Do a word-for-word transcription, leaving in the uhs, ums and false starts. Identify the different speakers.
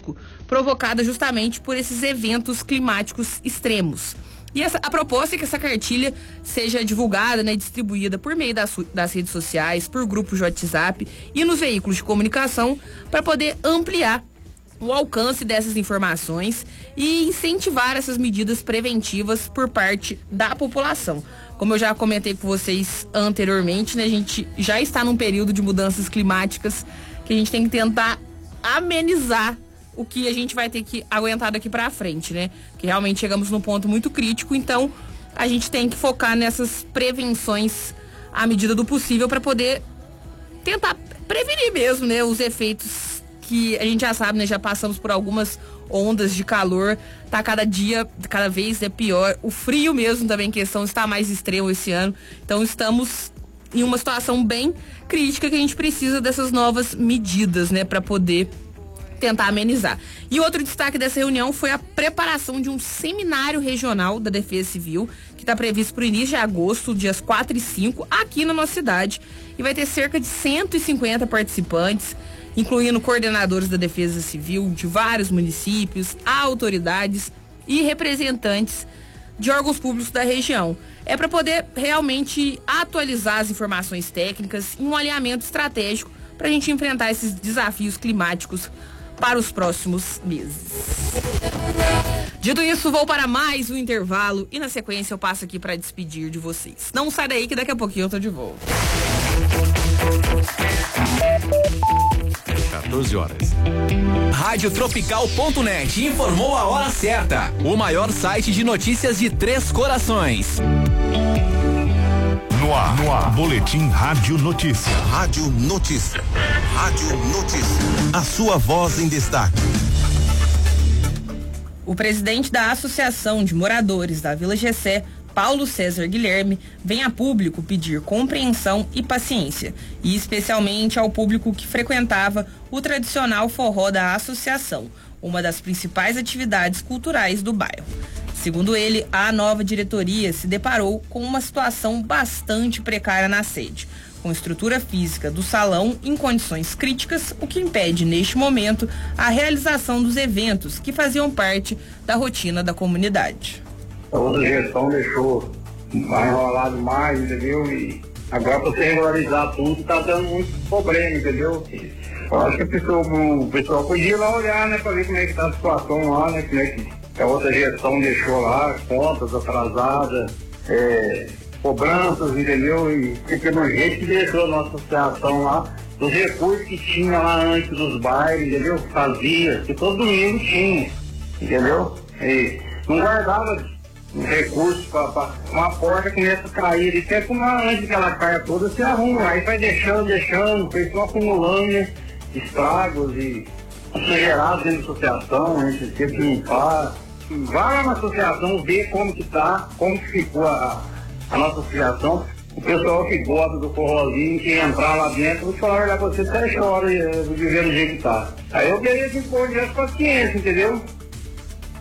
Speaker 1: crítico, provocada justamente por esses eventos climáticos extremos. E essa, a proposta é que essa cartilha seja divulgada, né, distribuída por meio das, das redes sociais, por grupos de WhatsApp e nos veículos de comunicação, para poder ampliar o alcance dessas informações e incentivar essas medidas preventivas por parte da população. Como eu já comentei com vocês anteriormente, né, a gente já está num período de mudanças climáticas que a gente tem que tentar amenizar o que a gente vai ter que aguentar daqui pra frente, né? Que realmente chegamos num ponto muito crítico, então a gente tem que focar nessas prevenções à medida do possível para poder tentar prevenir mesmo, né, os efeitos que a gente já sabe, né? Já passamos por algumas ondas de calor, tá cada dia, cada vez é pior. O frio mesmo também, questão, está mais extremo esse ano. Então estamos em uma situação bem crítica que a gente precisa dessas novas medidas, né, para poder tentar amenizar. E outro destaque dessa reunião foi a preparação de um seminário regional da Defesa Civil, que está previsto para o início de agosto, dias quatro e cinco, aqui na nossa cidade. E vai ter cerca de cento e cinquenta participantes, incluindo coordenadores da Defesa Civil de vários municípios, autoridades e representantes de órgãos públicos da região. É para poder realmente atualizar as informações técnicas em um alinhamento estratégico para a gente enfrentar esses desafios climáticos para os próximos meses. Dito isso, vou para mais um intervalo e na sequência eu passo aqui para despedir de vocês. Não sai daí que daqui a pouquinho eu tô de volta.
Speaker 2: quatorze horas. Rádio Tropical ponto net informou a hora certa. O maior site de notícias de Três Corações.
Speaker 3: No ar, no ar, Boletim Rádio Notícia.
Speaker 4: Rádio Notícia. Rádio Notícia. A sua voz em destaque.
Speaker 1: O presidente da Associação de Moradores da Vila Gessé, Paulo César Guilherme, vem a público pedir compreensão e paciência, e especialmente ao público que frequentava o tradicional forró da associação, uma das principais atividades culturais do bairro. Segundo ele, a nova diretoria se deparou com uma situação bastante precária na sede, com estrutura física do salão em condições críticas, o que impede, neste momento, a realização dos eventos que faziam parte da rotina da comunidade.
Speaker 5: A outra gestão deixou mais enrolado mais, entendeu? E agora para você regularizar tudo tá dando muito problema, entendeu? Eu acho que a pessoa, o pessoal podia ir lá olhar, né, para ver como é que tá a situação lá, né, como é que a outra gestão deixou lá, contas atrasadas, é, cobranças, entendeu? E pelo jeito que deixou a nossa associação lá, os recursos que tinha lá antes dos bailes, entendeu? Fazia, que todo domingo tinha, entendeu? E não guardava recursos para uma porta começa a cair, e até como antes que ela caia toda se arruma, aí vai deixando, deixando, foi só acumulando, né, estragos e sujeirados dentro da associação, a gente teve que limpar. Vai lá na associação ver como que tá, como que ficou a, a nossa associação. O pessoal que gosta do forrozinho, que entrar lá dentro, vou falar pra você, até chora de ver do jeito que tá. Aí eu queria que pôr de paciência, entendeu?